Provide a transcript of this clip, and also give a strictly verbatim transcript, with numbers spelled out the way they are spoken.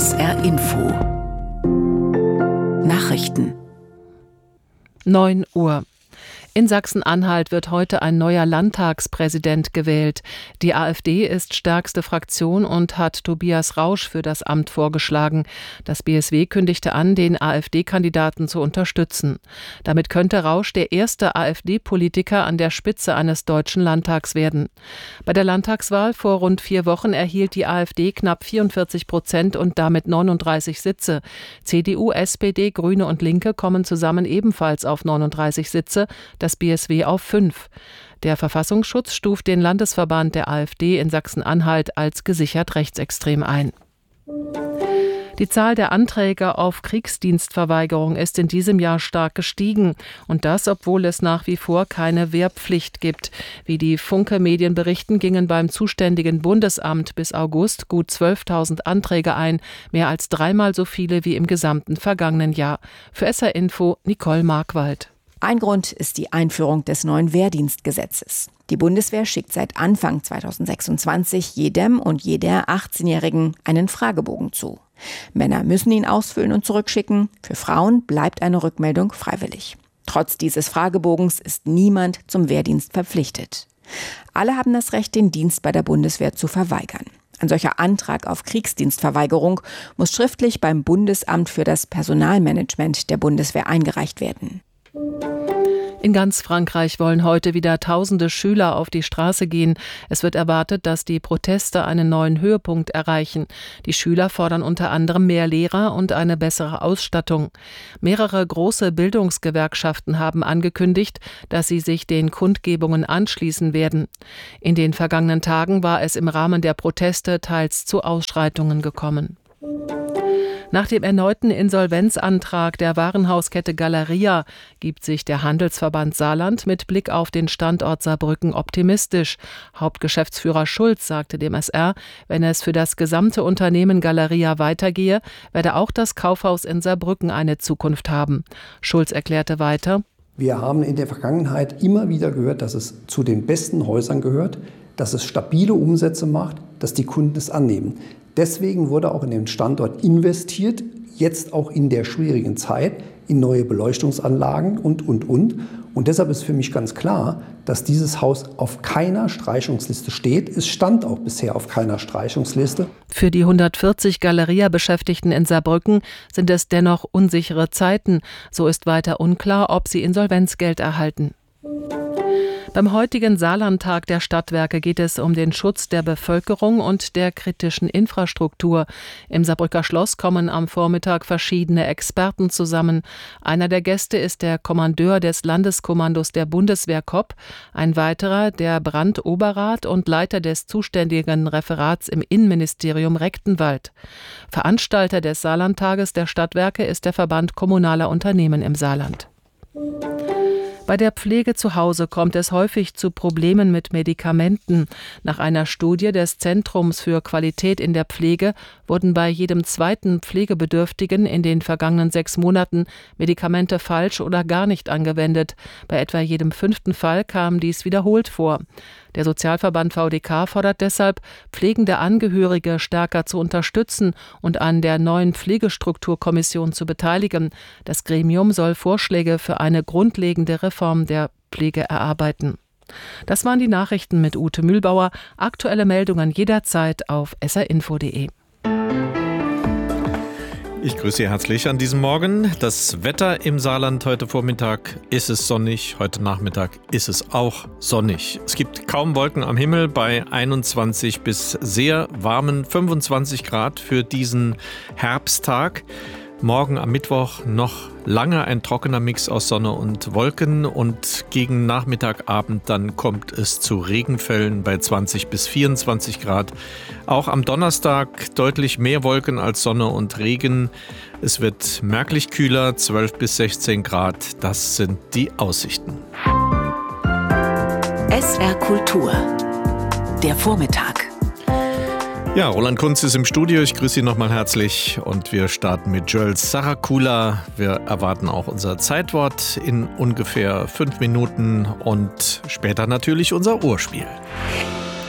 S R Info Nachrichten. neun Uhr. In Sachsen-Anhalt wird heute ein neuer Landtagspräsident gewählt. Die AfD ist stärkste Fraktion und hat Tobias Rausch für das Amt vorgeschlagen. Das B S W kündigte an, den AfD-Kandidaten zu unterstützen. Damit könnte Rausch der erste AfD-Politiker an der Spitze eines deutschen Landtags werden. Bei der Landtagswahl vor rund vier Wochen erhielt die AfD knapp vierundvierzig Prozent und damit neununddreißig Sitze. C D U, S P D, Grüne und Linke kommen zusammen ebenfalls auf neununddreißig Sitze. Das B S W auf fünf. Der Verfassungsschutz stuft den Landesverband der AfD in Sachsen-Anhalt als gesichert rechtsextrem ein. Die Zahl der Anträge auf Kriegsdienstverweigerung ist in diesem Jahr stark gestiegen. Und das, obwohl es nach wie vor keine Wehrpflicht gibt. Wie die Funke-Medien berichten, gingen beim zuständigen Bundesamt bis August gut zwölftausend Anträge ein. Mehr als dreimal so viele wie im gesamten vergangenen Jahr. Für S R Info Nicole Markwald. Ein Grund ist die Einführung des neuen Wehrdienstgesetzes. Die Bundeswehr schickt seit Anfang zweitausendsechsundzwanzig jedem und jeder achtzehnjährigen einen Fragebogen zu. Männer müssen ihn ausfüllen und zurückschicken. Für Frauen bleibt eine Rückmeldung freiwillig. Trotz dieses Fragebogens ist niemand zum Wehrdienst verpflichtet. Alle haben das Recht, den Dienst bei der Bundeswehr zu verweigern. Ein solcher Antrag auf Kriegsdienstverweigerung muss schriftlich beim Bundesamt für das Personalmanagement der Bundeswehr eingereicht werden. In ganz Frankreich wollen heute wieder tausende Schüler auf die Straße gehen. Es wird erwartet, dass die Proteste einen neuen Höhepunkt erreichen. Die Schüler fordern unter anderem mehr Lehrer und eine bessere Ausstattung. Mehrere große Bildungsgewerkschaften haben angekündigt, dass sie sich den Kundgebungen anschließen werden. In den vergangenen Tagen war es im Rahmen der Proteste teils zu Ausschreitungen gekommen. Nach dem erneuten Insolvenzantrag der Warenhauskette Galeria gibt sich der Handelsverband Saarland mit Blick auf den Standort Saarbrücken optimistisch. Hauptgeschäftsführer Schulz sagte dem S R, wenn es für das gesamte Unternehmen Galeria weitergehe, werde auch das Kaufhaus in Saarbrücken eine Zukunft haben. Schulz erklärte weiter: Wir haben in der Vergangenheit immer wieder gehört, dass es zu den besten Häusern gehört, dass es stabile Umsätze macht, dass die Kunden es annehmen. Deswegen wurde auch in den Standort investiert, jetzt auch in der schwierigen Zeit, in neue Beleuchtungsanlagen und, und, und. Und deshalb ist für mich ganz klar, dass dieses Haus auf keiner Streichungsliste steht. Es stand auch bisher auf keiner Streichungsliste. Für die hundertvierzig Galeria-Beschäftigten in Saarbrücken sind es dennoch unsichere Zeiten. So ist weiter unklar, ob sie Insolvenzgeld erhalten. Beim heutigen Saarlandtag der Stadtwerke geht es um den Schutz der Bevölkerung und der kritischen Infrastruktur. Im Saarbrücker Schloss kommen am Vormittag verschiedene Experten zusammen. Einer der Gäste ist der Kommandeur des Landeskommandos der Bundeswehr K O P, ein weiterer der Brandoberrat und Leiter des zuständigen Referats im Innenministerium Rechtenwald. Veranstalter des Saarlandtages der Stadtwerke ist der Verband kommunaler Unternehmen im Saarland. Bei der Pflege zu Hause kommt es häufig zu Problemen mit Medikamenten. Nach einer Studie des Zentrums für Qualität in der Pflege wurden bei jedem zweiten Pflegebedürftigen in den vergangenen sechs Monaten Medikamente falsch oder gar nicht angewendet. Bei etwa jedem fünften Fall kam dies wiederholt vor. Der Sozialverband V D K fordert deshalb, pflegende Angehörige stärker zu unterstützen und an der neuen Pflegestrukturkommission zu beteiligen. Das Gremium soll Vorschläge für eine grundlegende Reform der Pflege erarbeiten. Das waren die Nachrichten mit Ute Mühlbauer. Aktuelle Meldungen jederzeit auf s r info punkt de. Ich grüße Sie herzlich an diesem Morgen. Das Wetter im Saarland heute Vormittag ist es sonnig, heute Nachmittag ist es auch sonnig. Es gibt kaum Wolken am Himmel bei einundzwanzig bis sehr warmen fünfundzwanzig Grad für diesen Herbsttag. Morgen am Mittwoch noch lange ein trockener Mix aus Sonne und Wolken und gegen Nachmittag, Abend dann kommt es zu Regenfällen bei zwanzig bis vierundzwanzig Grad. Auch am Donnerstag deutlich mehr Wolken als Sonne und Regen. Es wird merklich kühler, zwölf bis sechzehn Grad. Das sind die Aussichten. S R Kultur. Der Vormittag. Ja, Roland Kunz ist im Studio. Ich grüße Sie nochmal herzlich und wir starten mit Joel Saracula. Wir erwarten auch unser Zeitwort in ungefähr fünf Minuten und später natürlich unser Urspiel.